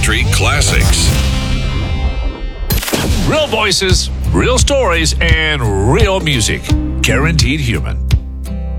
country classics. Real voices, real stories, and real music. Guaranteed Human.